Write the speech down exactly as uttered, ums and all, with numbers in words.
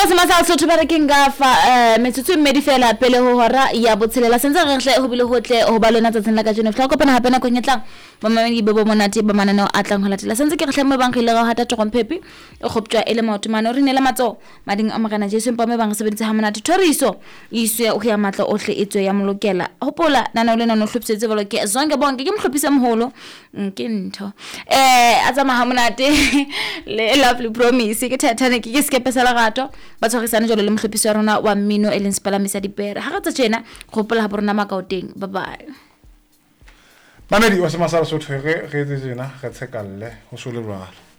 wa semasa Sotho ba re ke ngafa metsotso mme di fela pele ho hora ya botshelela sentse re hle ho bile hotle ho ba lona tsatsing la ka jeno fla kopana hape na go nyetlang ba mamedi ba bo monate ba mananeo a tlang ho latela sentse ke re hle mo bang khile ga hata togompepi e khoptwa ele maotumane re ne le matso mading a magana Jesu mpa me bang sebeditse ha monate thoriso iswe o ya matla ohle etswe ya molokela hopola nana le nana hlopsetse bolo ke zonke bonke ke mhlopisa moholo ke ntho eh atsama ha monate le lovely promise ke thathane ke ke skepe sa lerato ba tsogisana jolo le mhlopisa wa rona wa mmino e leng spalamisa dipere ha ga tsa tjena gopola ha borona makaoteng bye bye Mamedi wa semasalo Sotho re re tsena re tshekalle ho so le rwala